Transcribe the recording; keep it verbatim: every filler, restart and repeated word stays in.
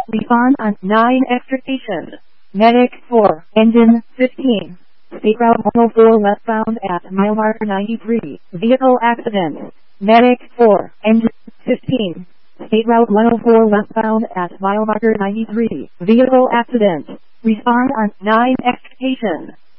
Respond on nine extrication. Medic four, engine fifteen. State Route one oh four westbound at mile marker ninety-three. Vehicle accident. Medic four, engine fifteen. State Route one oh four westbound at mile marker ninety-three. Vehicle accident. Respond on nine extrication.